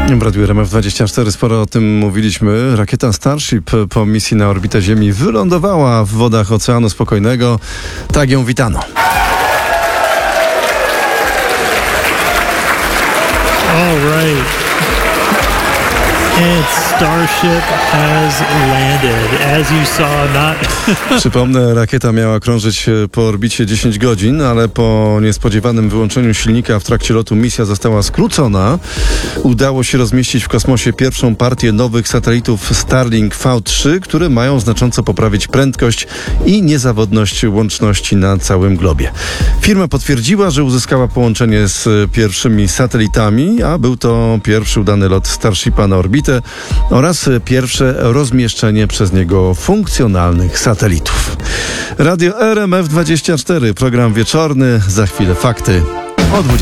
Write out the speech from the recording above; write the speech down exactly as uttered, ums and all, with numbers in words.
W Radiu R M F dwadzieścia cztery sporo o tym mówiliśmy. Rakieta Starship po misji na orbitę Ziemi wylądowała w wodach Oceanu Spokojnego. Tak ją witano. All right. And Starship has landed. As you saw, not... Przypomnę, rakieta miała krążyć po orbicie dziesięć godzin, ale po niespodziewanym wyłączeniu silnika w trakcie lotu misja została skrócona. Udało się rozmieścić w kosmosie pierwszą partię nowych satelitów Starlink V trzy, które mają znacząco poprawić prędkość i niezawodność łączności na całym globie. Firma potwierdziła, że uzyskała połączenie z pierwszymi satelitami, a był to pierwszy udany lot Starshipa na orbitę oraz pierwsze rozmieszczenie przez niego funkcjonalnych satelitów. Radio R M F dwadzieścia cztery, program wieczorny, za chwilę fakty o dwudziestej.